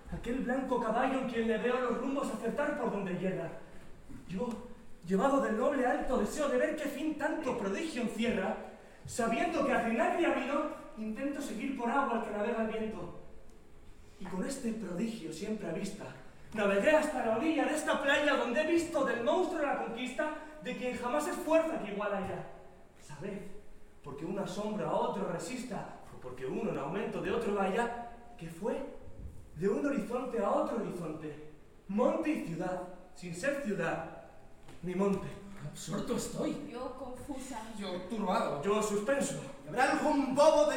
aquel blanco caballo en quien le veo los rumbos acertar por donde llega. Yo, llevado del noble alto deseo de ver qué fin tanto prodigio encierra, sabiendo que a Trinacri habido, intento seguir por agua al que navega el viento. Y con este prodigio siempre a vista, navegué hasta la orilla de esta playa donde he visto del monstruo de la conquista de quien jamás es fuerza que igual haya. Sabed, porque una sombra a otro resista, o porque uno en aumento de otro vaya, que fue de un horizonte a otro horizonte, monte y ciudad, sin ser ciudad, ni monte. Absorto estoy. Yo confusa. Yo turbado. Yo suspenso. ¿Habrá algún bobo de